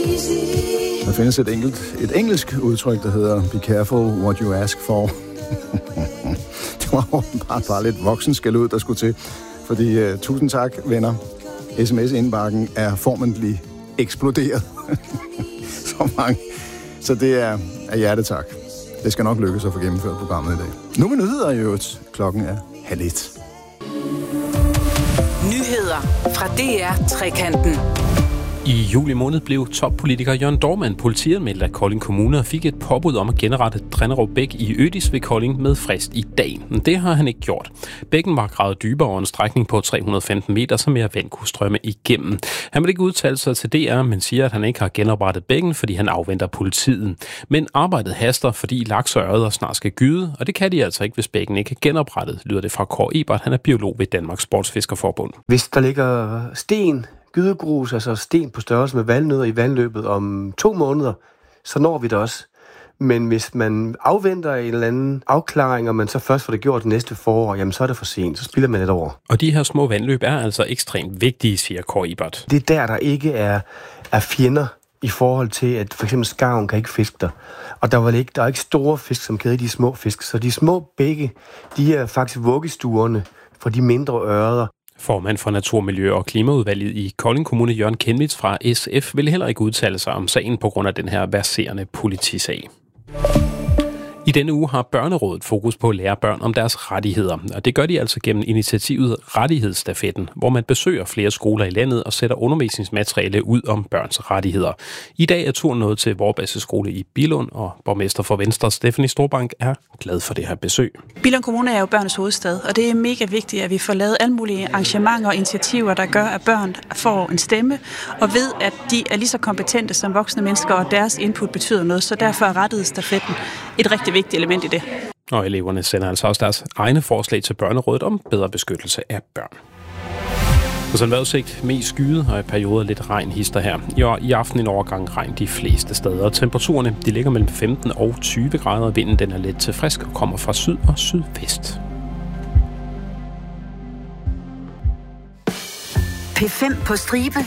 Der findes et engelsk udtryk, der hedder Be careful what you ask for. Det var bare lidt voksenskæld ud, der skulle til. Fordi tusind tak, venner. SMS-indbakken er formentlig eksploderet. Så mange. Så det er af hjertetak. Det skal nok lykkes at få gennemført programmet i dag. Nu med nyheder i øvrigt. Klokken er 12:30. Nyheder fra DR Trekanten. I juli måned blev toppolitiker Jørgen Dohrmann politianmeldt af Kolding Kommune og fik et påbud om at genrette Drenderup Bæk i Ødis ved Kolding med frist i dag. Men det har han ikke gjort. Bækken var gravet dybere over en strækning på 315 meter, så mere vand kunne strømme igennem. Han vil ikke udtale sig til DR, men siger, at han ikke har genoprettet bækken, fordi han afventer politiet. Men arbejdet haster, fordi laks og ørreder snart skal gyde, og det kan de altså ikke, hvis bækken ikke er genoprettet, lyder det fra Kåre Ebert. Han er biolog ved Danmarks Sportsfiskerforbund. Hvis der ligger sten, gydegrus, altså sten på størrelse med valnødder i vandløbet om 2 måneder, så når vi det også. Men hvis man afventer en eller anden afklaring, og man så først får det gjort næste forår, jamen så er det for sent, så spilder man et år. Og de her små vandløb er altså ekstremt vigtige, siger Kåre Ebert. Det er der ikke er fjender i forhold til, at for eksempel skarven kan ikke fiske der. Og der er ikke store fisk, som kan de små fisk. Så de små bække, de er faktisk vuggestuerne for de mindre ørreder. Formand for Natur-, Miljø- og Klimaudvalget i Kolding Kommune, Jørgen Kenwitz fra SF, vil heller ikke udtale sig om sagen på grund af den her verserende politisag. I denne uge har Børnerådet fokus på at lære børn om deres rettigheder, og det gør de altså gennem initiativet Rettighedsstafetten, hvor man besøger flere skoler i landet og sætter undervisningsmateriale ud om børns rettigheder. I dag er turen nået til Vorbasse Skole i Billund, og borgmester for Venstre, Stephanie Storbank, er glad for det her besøg. Billund Kommune er jo børnenes hovedstad, og det er mega vigtigt, at vi får lavet alle mulige arrangementer og initiativer, der gør, at børn får en stemme, og ved, at de er lige så kompetente som voksne mennesker, og deres input betyder noget, så derfor er Rettighedsstafetten et rigtig vigtigt element i det. Og eleverne sender altså også deres egne forslag til Børnerådet om bedre beskyttelse af børn. Og sådan vejrudsigt mest skyet og i perioder lidt regn hister her. I aften en overgang regn de fleste steder. Temperaturerne de ligger mellem 15 og 20 grader. Vinden den er let til frisk og kommer fra syd og sydvest. P5 på stribe.